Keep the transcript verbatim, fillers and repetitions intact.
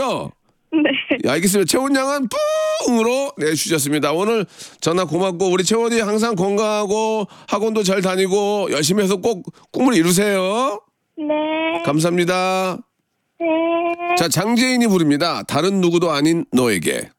아시겠죠? 네. 예, 알겠습니다. 채원 양은 뿡으로 내주셨습니다. 오늘 전화 고맙고 우리 채원이 항상 건강하고 학원도 잘 다니고 열심히 해서 꼭 꿈을 이루세요. 네. 감사합니다. 네. 자, 장재인이 부릅니다. 다른 누구도 아닌 너에게.